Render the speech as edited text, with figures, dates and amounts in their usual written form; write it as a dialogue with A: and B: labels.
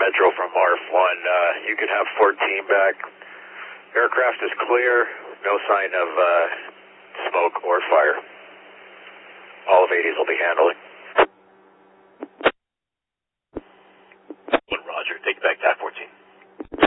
A: Metro from RF1. You can have 14 back. Aircraft is clear. No sign of smoke or fire. All of 80s will be handling.